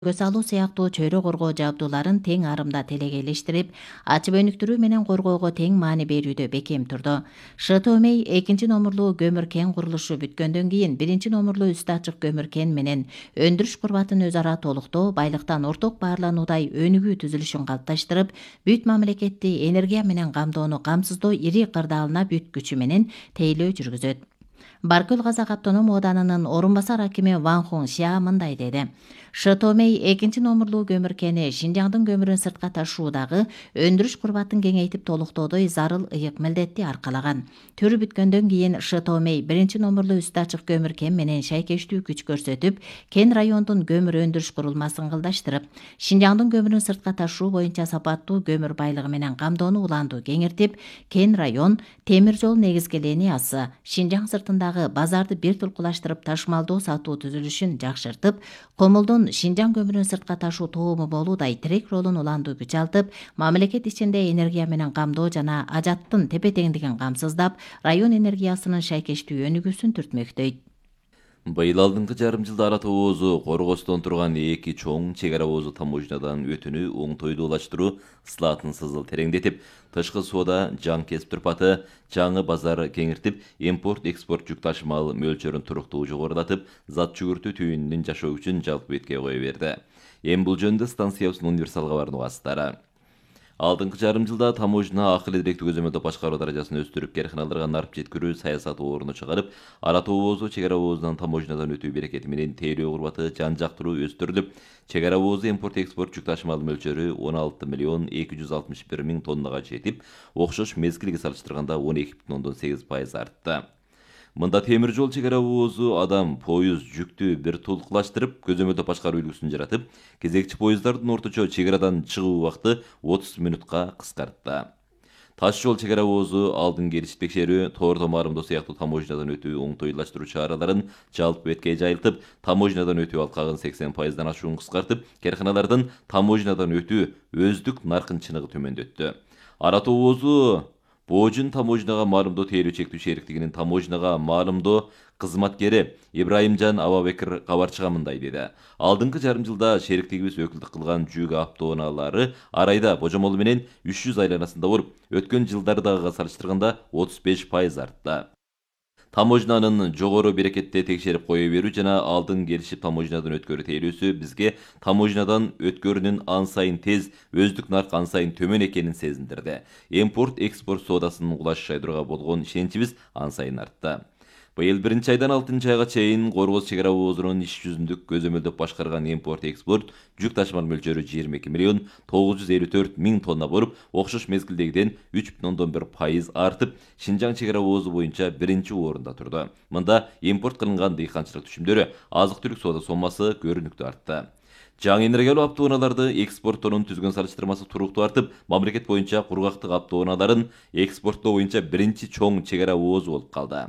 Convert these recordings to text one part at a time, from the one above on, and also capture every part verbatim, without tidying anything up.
көз алуу сыяктуу чөйрө коргоо жабдууларын тең арымда телегейлештирип, ачып өнүктүрүү менен коргоого тең маани берүүдө бекем турду. ШТОМЕЙ экинчи номурлуу көмүр кен курулушу бүткөндөн кийин биринчи номурлуу үстү ачык көмүр кен менен өндүрүш курбатын өз ара толуктоо, байлыктан орток баарлануудай өнүгүү түзүлүшүн калыпташтырып, бүт мамлекетти энергия менен камдоону камсыздоо ири кырдаалына бүт күчү менен тейлөө жүргүзөт. Баркөл Казак автоном ооданынын орун басар акими Ван Хун Xia мындай деди. ШТОМЕЙ экинчи номурлуу көмүр кени Шинжаңдын көмүрүн сыртка ташуудагы өндүрүш курбатын кеңейтип толуктоодой зарыл ыйык милдетти аркалаган. Төрү бүткөндөн кийин ШТОМЕЙ биринчи номурлуу үстү ачык көмүр кен менен шайкештүү күч көрсөтүп, кен райондун көмүр өндүрүш курулмасын кылдаштырып, Шинжаңдын көмүрүн сыртка ташуу боюнча сапаттуу көмүр байлыгы менен камдоону уланду кеңиртип, кен район темир жол негизги линиясы Шинжаң сыртындагы базарды бир тулкулаштырып ташымалдоо сатуу түзүлүшүн жакшыртып, Комулдун Шинжаң көмүрүн сыртка ташуу тоому болуудай тирек ролун уланду күч алтып, мамлекет ичинде энергия менен камдоо жана ажаттын тепе-теңдигин камсыздап, район энергиясынын шайкештүү өнүгүүсүн түртмөктөйт. Быйыл алдыңкы жарым жылда ара тоозу коргостон турган эки чоң чек ара оозу таможнядан өтүүнү оңтойлуулаштыруу ысылатын сызыл тереңдетип, тышкы соода жаң кесип турпаты, жаңы базар кеңиртип, импорт-экспорт жүк ташымал мөлчөрүн туруктуу жогорулатып, зат жүгүртүү түйүнүнүн жашоо күчүн жалпы бетке кое берди. Эми бул жөнүндө станциябыздын универсал кабарына угасыздары. Алдыңкы жарым жылда таможня акыл эдиректүү көзөмөлдөө башкаруу даражасын өстүрүп, карханаларга нарып жеткирүү саясаты орунду чыгарып, ара тоозу чек ара оозунан таможнядан өтүү берекети менен тейлөө курбаты жан жактыруу өстүрүлүп, чек ара оозу импорт-экспорт жүк ташымал мөлчөрү он алты миллион эки жүз алтымыш бир миң тоннага жетип, окшош мезгилге салыштырганда он эки бүтүн ондон сегиз пайыз артты. Мында темир жол чек ара оозу адам, поезд, жүктү бир тулкулаштырып, көзөмөлдөө башкаруу үлгүсүн жаратып, кезекчи поезддардын орточо чек арадан чыгуу убакыты отуз мүнөткө кыскартты. Таш жол чек ара оозу алдын келишип текшерүү, тоор томарымдоо сыяктуу таможнядан өтүү оңтойлаштыруу чараларын жалпы бетке жайылтып, таможнядан өтүү алкагын сексен пайыздан ашуун кыскартып, карханалардын таможнядан өтүү өздүк наркын чыныгы төмөндөттү. Ара тоозу Боожун таможняга маалымдоо тейлөө чектүү шериктигинин таможняга маалымдоо кызматкери Ибраимжан Абабекир кабарчыга мындай деди. Алдыңкы жарым жылда шериктигибиз өкүлдүк кылган жүк автоунаалары арайда божомолу менен үч жүз айланасында болуп, өткөн жылдардагыга салыштырганда отуз беш пайыз артты. Таможнянын жогору берекетте текшерип кое берүү жана алдын келишип таможнядан өткөрүү тейлөөсү бизге таможнядан өткөрүүнүн ан сайын тез, өздүк нарк ан сайын төмөн экенин сезиндирди. Импорт-экспорт соодасынын кулаш жайдырууга болгон ишеничибиз ан сайын артты. Быйыл биринчи айдан алтынчы айга чейин Коргоз чек ара оозунун иш жүзүндүк көзөмөлдөп башкарган импорт-экспорт жүк ташымал мөлчөрү жыйырма эки миллион тогуз жүз элүү төрт миң тонна болуп, окшош мезгилдегиден үч бүтүн ондон бир пайыз артып, Шинжаң чек ара оозу боюнча биринчи орунда турду. Мында импорт кылынган дыйканчылык түшүмдөрү, азык-түлүк соода соммасы көрүнүктүү артты. Жаңы энергиялуу автоунааларды экспорттоонун түзгөн салыштырмасы туруктуу артып, мамлекет боюнча кургактык автоунааларын экспорттоо боюнча биринчи чоң чек ара оозу болуп калды.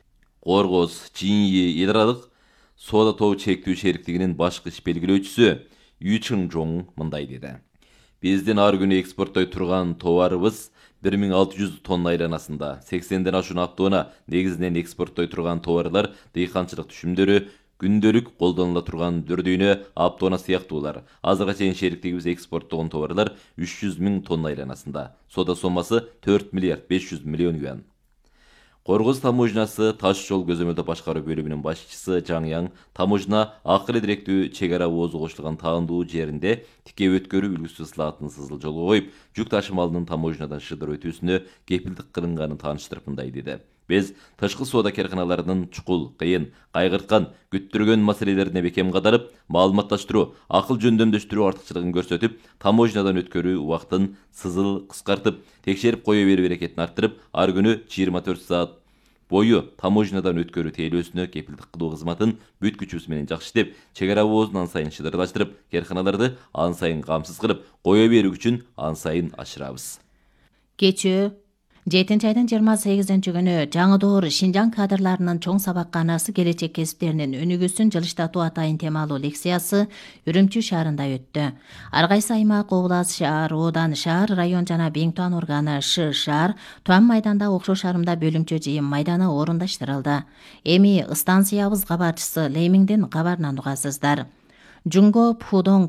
Коргоз, Чиньи, эл аралык соода тобу чектүү шериктигинин башкы иш белгилөөчүсү Ю Чың Жоң мындай деди. Биздин ар күнү экспорттой турган товарыбыз бир миң алты жүз тонна айланасында, сексенден ашуун автоунаа негизинен экспорттой турган товарлар, дыйканчылык түшүмдөрү, күндөлүк колдонула турган дүрдүйнө автоунаа сыяктуулар. Азыркыга чейин шериктигибиз экспорттогон товарлар үч жүз миң тонна айланасында. Соода соммасы төрт миллиард беш жүз миллион юан. Коргоз таможнясы таш жол көзөмөлдөө башкаруу бөлүмүнүн башчысы Жаңяң таможня акыл эдиректүү чек ара оозу кошулган таандуу жеринде тике өткөрүү үлгүсү ысылатын сызыл жолго коюп, жүк ташымалынын таможнядан шыдыр өтүүсүнө кепилдик кылынганын тааныштырып мындай деди. Биз тышкы соода карханаларынын чукул, кыйын, кайгырткан, күттүргөн маселелерине бекем кадалып, маалыматташтыруу, акыл жөндөмдөштүрүү артыкчылыгын көрсөтүп, таможнядан өткөрүү убактын сызыл кыскартып, текшерип кое берүү берекетин арттырып, ар күнү жыйырма төрт саат бою таможнядан өткөрүү тейлөөсүнө кепилдик кылуу кызматын бүт күчүбүз менен жакшы иштеп, чек ара оозун ан сайын шыдырлаштырып, карханаларды ан сайын камсыз кылып, кое берүү күчүн ан сайын ашырабыз. Кечөө жетинчи айдын жыйырма сегизинчи күнү жаңы доор Шинжаң кадрларынын чоң сабакканасы келечек кесиптеринин өнүгүүсүн жылыштатуу атайын темалуу лекциясы Үрүмчү шаарында өттү. Ар кайсы аймак, област, шаар, оодан, шаар, район жана Бең Туан органы Ш шаар Туан майданда окшош арымда бөлүмчө жыйын майданы орундаштырылды. Эми станциябыз кабарчысы Леймиңдин кабарынан угасыздар. 중고 푸동